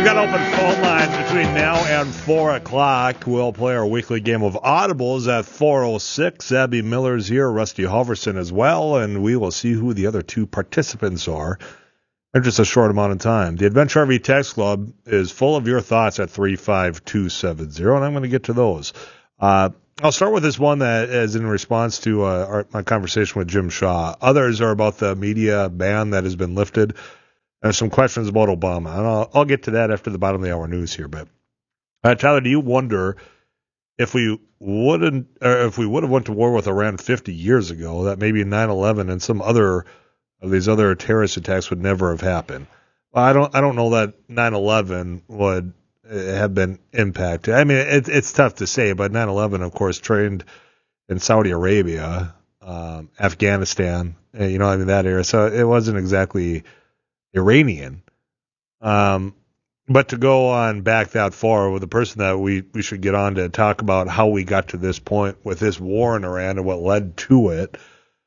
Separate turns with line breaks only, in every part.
We got open phone lines between now and 4 o'clock. We'll play our weekly game of audibles at 4:06. Abby Miller's here, Rusty Halverson as well, and we will see who the other two participants are in just a short amount of time. The Adventure RV Text Club is full of your thoughts at 35270, and I'm going to get to those. I'll start with this one that is in response to my conversation with Jim Shaw. Others are about the media ban that has been lifted. There's some questions about Obama, and I'll get to that after the bottom of the hour news here. But Tyler, do you wonder if we would have went to war with Iran 50 years ago, that maybe 9/11 and some other of these other terrorist attacks would never have happened? Well, I don't know that 9/11 would have been impacted. I mean, it's tough to say, but 9/11, of course, trained in Saudi Arabia, Afghanistan, that area. So it wasn't exactly Iranian. But to go on back that far with the person that we should get on to talk about how we got to this point with this war in Iran and what led to it,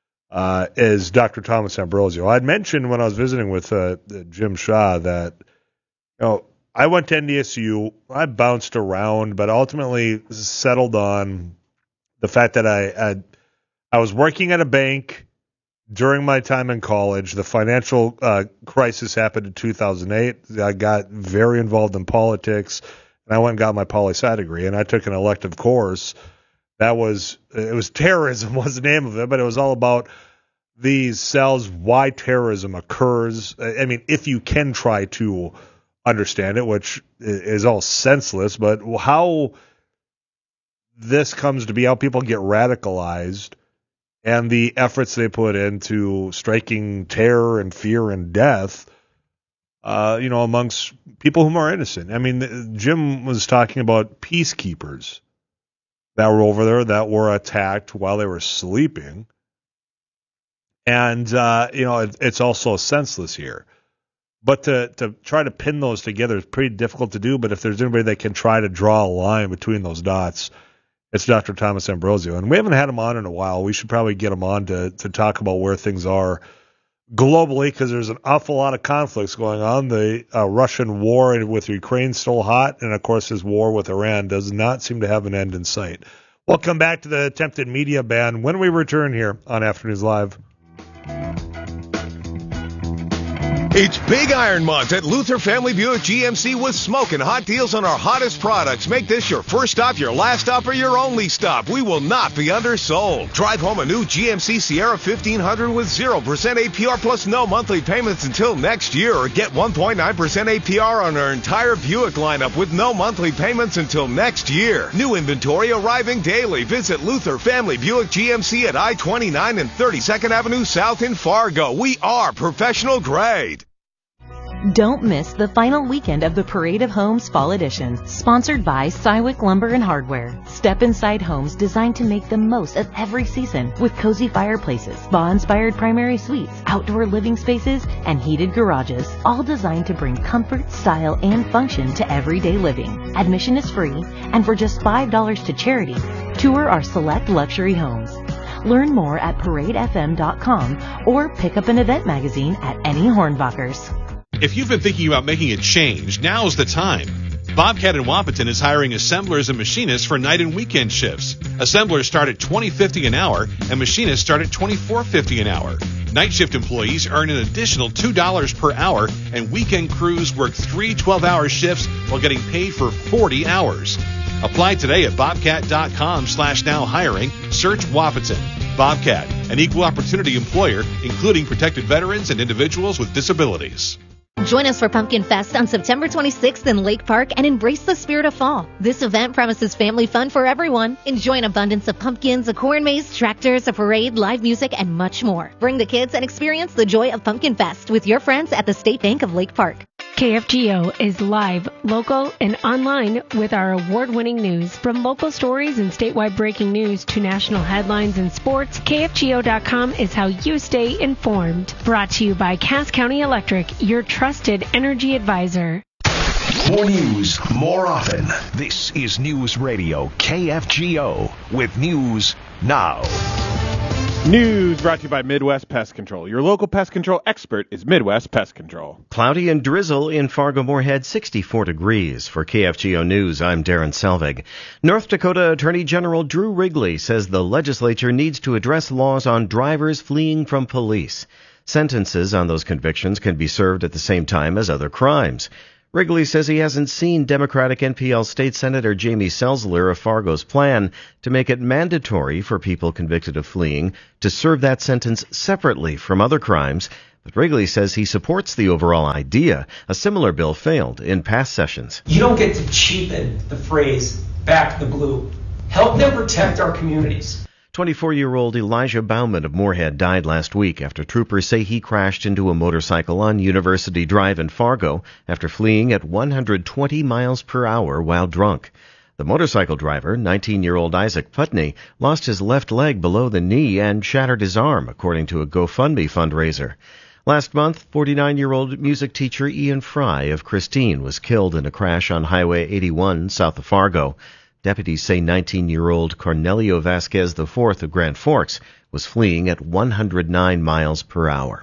is Dr. Thomas Ambrosio. I'd mentioned when I was visiting with Jim Shaw that, I went to NDSU, I bounced around, but ultimately settled on the fact that I was working at a bank during my time in college. The financial crisis happened in 2008. I got very involved in politics, and I went and got my poli-sci degree, and I took an elective course. It was terrorism was the name of it, but it was all about these cells, why terrorism occurs. I mean, if you can try to understand it, which is all senseless, but how this comes to be, how people get radicalized, and the efforts they put into striking terror and fear and death, amongst people who are innocent. I mean, Jim was talking about peacekeepers that were over there that were attacked while they were sleeping. And, it's also senseless here. But to try to pin those together is pretty difficult to do. But if there's anybody that can try to draw a line between those dots, it's Dr. Thomas Ambrosio. And we haven't had him on in a while. We should probably get him on to talk about where things are globally, because there's an awful lot of conflicts going on. The Russian war with Ukraine still hot, and, of course, his war with Iran does not seem to have an end in sight. We'll come back to the attempted media ban when we return here on Afternoons Live.
It's Big Iron Month at Luther Family Buick GMC with smoking hot deals on our hottest products. Make this your first stop, your last stop, or your only stop. We will not be undersold. Drive home a new GMC Sierra 1500 with 0% APR plus no monthly payments until next year, or get 1.9% APR on our entire Buick lineup with no monthly payments until next year. New inventory arriving daily. Visit Luther Family Buick GMC at I-29 and 32nd Avenue South in Fargo. We are professional grade.
Don't miss the final weekend of the Parade of Homes Fall Edition, sponsored by Cywick Lumber and Hardware. Step inside homes designed to make the most of every season, with cozy fireplaces, spa-inspired primary suites, outdoor living spaces, and heated garages, all designed to bring comfort, style, and function to everyday living. Admission is free, and for just $5 to charity, tour our select luxury homes. Learn more at paradefm.com or pick up an event magazine at any Hornbachers.
If you've been thinking about making a change, now's the time. Bobcat in Wapaton is hiring assemblers and machinists for night and weekend shifts. Assemblers start at $20.50 an hour, and machinists start at $24.50 an hour. Night shift employees earn an additional $2 per hour, and weekend crews work 3 12-hour shifts while getting paid for 40 hours. Apply today at bobcat.com/now hiring. Search Wapaton. Bobcat, an equal opportunity employer, including protected veterans and individuals with disabilities.
Join us for Pumpkin Fest on September 26th in Lake Park and embrace the spirit of fall. This event promises family fun for everyone. Enjoy an abundance of pumpkins, a corn maze, tractors, a parade, live music, and much more. Bring the kids and experience the joy of Pumpkin Fest with your friends at the State Bank of Lake Park.
KFGO is live, local, and online with our award-winning news. From local stories and statewide breaking news to national headlines and sports, KFGO.com is how you stay informed. Brought to you by Cass County Electric, your trusted energy advisor.
More news, more often. This is News Radio KFGO with News Now.
News brought to you by Midwest Pest Control. Your local pest control expert is Midwest Pest Control.
Cloudy and drizzle in Fargo-Moorhead, 64 degrees. For KFGO News, I'm Darren Selvig. North Dakota Attorney General Drew Wrigley says the legislature needs to address laws on drivers fleeing from police. Sentences on those convictions can be served at the same time as other crimes. Wrigley says he hasn't seen Democratic NPL State Senator Jamie Selzler of Fargo's plan to make it mandatory for people convicted of fleeing to serve that sentence separately from other crimes. But Wrigley says he supports the overall idea. A similar bill failed in past sessions.
You don't get to cheapen the phrase back the blue. Help them protect our communities.
24-year-old Elijah Bauman of Moorhead died last week after troopers say he crashed into a motorcycle on University Drive in Fargo after fleeing at 120 miles per hour while drunk. The motorcycle driver, 19-year-old Isaac Putney, lost his left leg below the knee and shattered his arm, according to a GoFundMe fundraiser. Last month, 49-year-old music teacher Ian Fry of Christine was killed in a crash on Highway 81 south of Fargo. Deputies say 19-year-old Cornelio Vasquez IV of Grand Forks was fleeing at 109 miles per hour.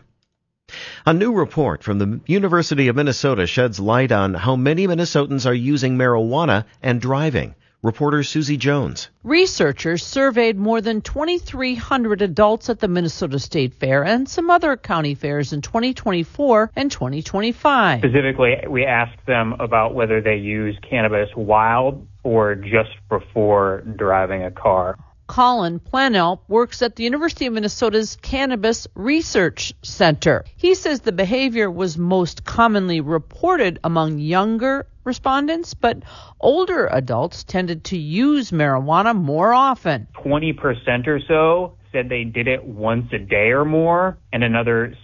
A new report from the University of Minnesota sheds light on how many Minnesotans are using marijuana and driving. Reporter Susie Jones.
Researchers surveyed more than 2,300 adults at the Minnesota State Fair and some other county fairs in 2024 and 2025.
Specifically, we asked them about whether they use cannabis while or just before driving a car.
Colin Planelp works at the University of Minnesota's Cannabis Research Center. He says the behavior was most commonly reported among younger respondents, but older adults tended to use marijuana more often.
20% or so said they did it once a day or more, and another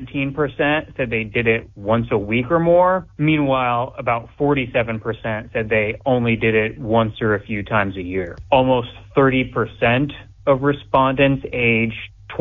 17% said they did it once a week or more. Meanwhile, about 47% said they only did it once or a few times a year. Almost 30% of respondents age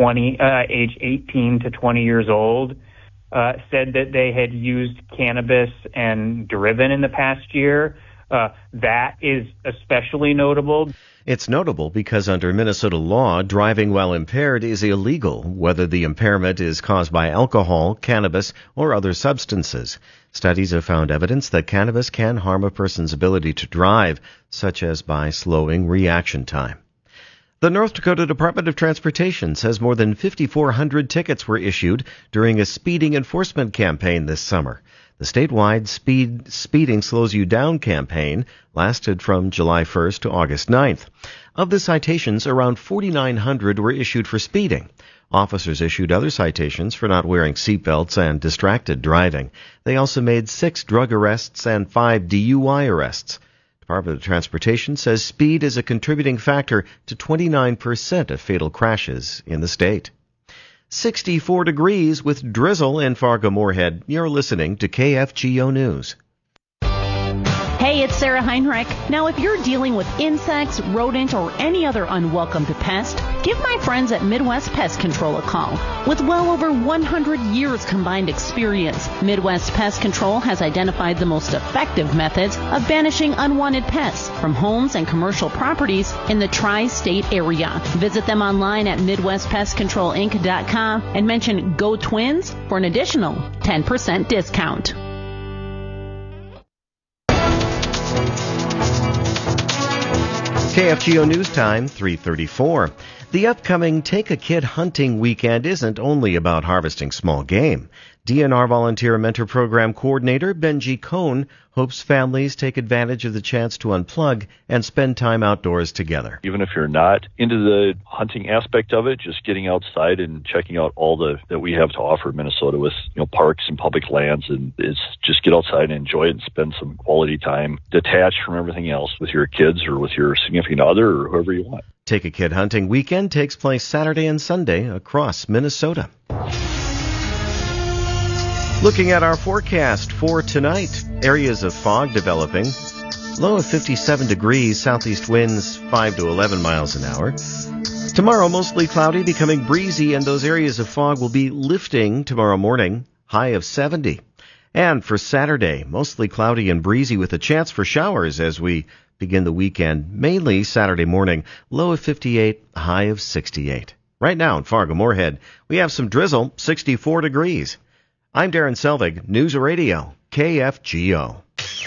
18 to 20 years old said that they had used cannabis and driven in the past year. That is especially notable.
It's notable because under Minnesota law, driving while impaired is illegal, whether the impairment is caused by alcohol, cannabis, or other substances. Studies have found evidence that cannabis can harm a person's ability to drive, such as by slowing reaction time. The North Dakota Department of Transportation says more than 5,400 tickets were issued during a speeding enforcement campaign this summer. The statewide Speeding Slows You Down campaign lasted from July 1st to August 9th. Of the citations, around 4,900 were issued for speeding. Officers issued other citations for not wearing seatbelts and distracted driving. They also made 6 drug arrests and 5 DUI arrests. Department of Transportation says speed is a contributing factor to 29% of fatal crashes in the state. 64 degrees with drizzle in Fargo-Moorhead. You're listening to KFGO News.
Hey, it's Sarah Heinrich. Now, if you're dealing with insects, rodent, or any other unwelcomed pest, give my friends at Midwest Pest Control a call. With well over 100 years combined experience, Midwest Pest Control has identified the most effective methods of banishing unwanted pests from homes and commercial properties in the tri-state area. Visit them online at MidwestPestControlInc.com and mention Go Twins for an additional 10% discount.
KFGO News Time, 3:34. The upcoming Take a Kid Hunting Weekend isn't only about harvesting small game. DNR Volunteer Mentor Program Coordinator Benji Cohn hopes families take advantage of the chance to unplug and spend time outdoors together.
Even if you're not into the hunting aspect of it, just getting outside and checking out all that we have to offer in Minnesota with parks and public lands, and it's just get outside and enjoy it and spend some quality time detached from everything else with your kids or with your significant other or whoever you want.
Take a Kid Hunting Weekend takes place Saturday and Sunday across Minnesota. Looking at our forecast for tonight, areas of fog developing. Low of 57 degrees, southeast winds 5 to 11 miles an hour. Tomorrow, mostly cloudy, becoming breezy, and those areas of fog will be lifting tomorrow morning, high of 70. And for Saturday, mostly cloudy and breezy with a chance for showers as we begin the weekend, mainly Saturday morning, low of 58, high of 68. Right now in Fargo-Moorhead, we have some drizzle, 64 degrees. I'm Darren Selvig, News Radio, KFGO.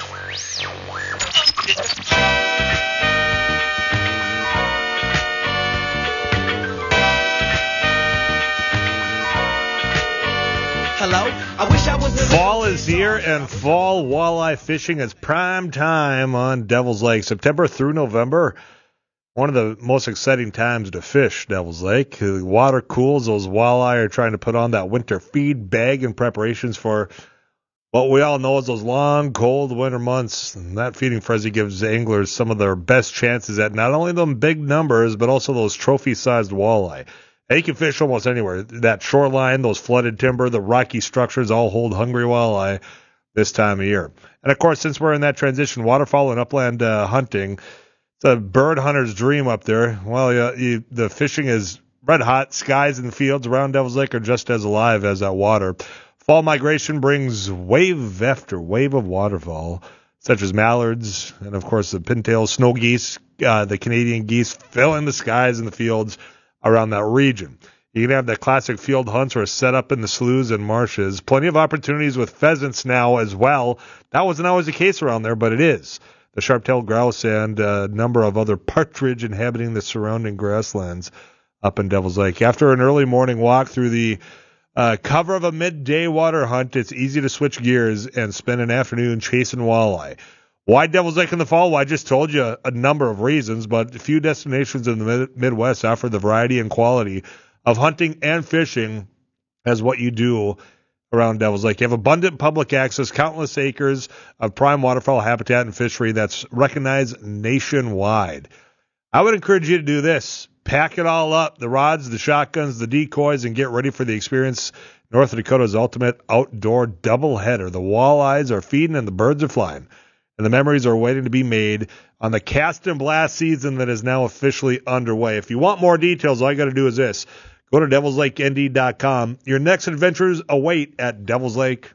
Hello? I wish I was Fall is here, and fall walleye fishing is prime time on Devil's Lake. September through November, one of the most exciting times to fish Devil's Lake. The water cools, those walleye are trying to put on that winter feed bag in preparations for what we all know is those long, cold winter months. And that feeding frenzy gives anglers some of their best chances at not only them big numbers, but also those trophy-sized walleye. And you can fish almost anywhere. That shoreline, those flooded timber, the rocky structures all hold hungry walleye this time of year. And, of course, since we're in that transition, waterfowl and upland hunting, it's a bird hunter's dream up there. Well, the fishing is red hot. Skies and fields around Devil's Lake are just as alive as that water. Fall migration brings wave after wave of waterfowl, such as mallards and, of course, the pintail, snow geese, the Canadian geese filling the skies and the fields around that region. You can have the classic field hunts or set up in the sloughs and marshes. Plenty of opportunities with pheasants now as well. That wasn't always the case around there, but it is. The sharp-tailed grouse and a number of other partridge inhabiting the surrounding grasslands up in Devil's Lake. After an early morning walk through the cover of a midday water hunt, it's easy to switch gears and spend an afternoon chasing walleye. Why Devil's Lake in the fall? Well, I just told you a number of reasons, but a few destinations in the Midwest offer the variety and quality of hunting and fishing as what you do around Devil's Lake. You have abundant public access, countless acres of prime waterfowl habitat and fishery that's recognized nationwide. I would encourage you to do this. Pack it all up, the rods, the shotguns, the decoys, and get ready for the experience. North Dakota's ultimate outdoor doubleheader. The walleyes are feeding and the birds are flying. And the memories are waiting to be made on the cast and blast season that is now officially underway. If you want more details, all you got to do is this. Go to devilslakend.com. Your next adventures await at Devil's Lake.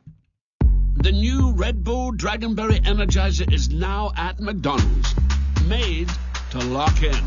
The new Red Bull Dragonberry Energizer is now at McDonald's. Made to lock in.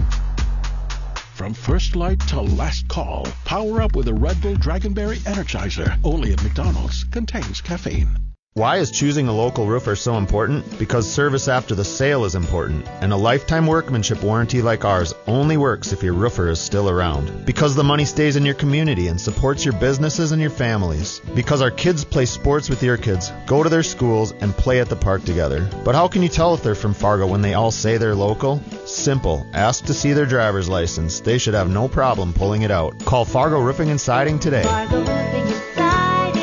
From first light to last call, power up with a Red Bull Dragonberry Energizer. Only at McDonald's. Contains caffeine.
Why is choosing a local roofer so important? Because service after the sale is important, and a lifetime workmanship warranty like ours only works if your roofer is still around. Because the money stays in your community and supports your businesses and your families. Because our kids play sports with your kids, go to their schools, and play at the park together. But how can you tell if they're from Fargo when they all say they're local? Simple. Ask to see their driver's license. They should have no problem pulling it out. Call Fargo Roofing and Siding today.
Fargo Roofing and Siding.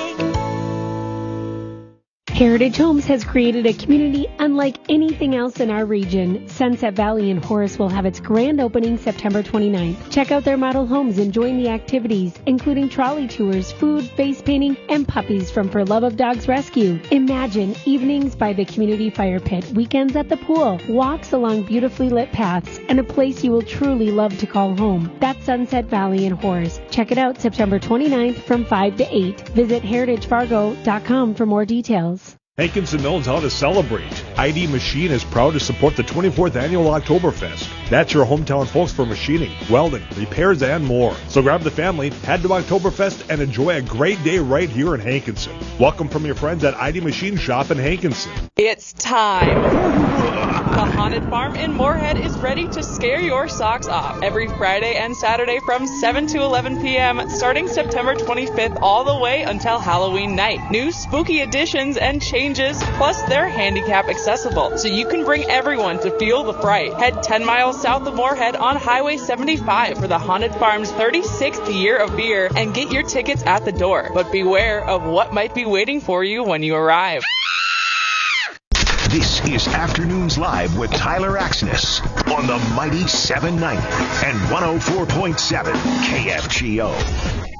Heritage Homes has created a community unlike anything else in our region. Sunset Valley in Horace will have its grand opening September 29th. Check out their model homes and join the activities, including trolley tours, food, face painting, and puppies from For Love of Dogs Rescue. Imagine evenings by the community fire pit, weekends at the pool, walks along beautifully lit paths, and a place you will truly love to call home. That's Sunset Valley in Horace. Check it out September 29th from 5 to 8. Visit heritagefargo.com for more details.
Hankinson knows how to celebrate. ID Machine is proud to support the 24th Annual Oktoberfest. That's your hometown folks for machining, welding, repairs, and more. So grab the family, head to Oktoberfest, and enjoy a great day right here in Hankinson. Welcome from your friends at ID Machine Shop in Hankinson.
It's time. The Haunted Farm in Moorhead is ready to scare your socks off every Friday and Saturday from 7 to 11 p.m. starting September 25th all the way until Halloween night. New spooky additions and changes, plus they're handicap accessible, so you can bring everyone to feel the fright. Head 10 miles south of Moorhead on Highway 75 for the Haunted Farm's 36th year of beer and get your tickets at the door. But beware of what might be waiting for you when you arrive.
This is Afternoons Live with Tyler Axness on the mighty 790 and 104.7 KFGO.